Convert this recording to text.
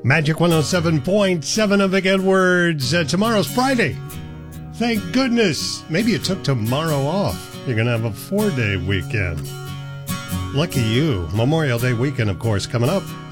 Magic 107.7 of Vic Edwards. Tomorrow's Friday. Thank goodness. Maybe you took tomorrow off. You're going to have a 4-day weekend. Lucky you. Memorial Day weekend, of course, coming up.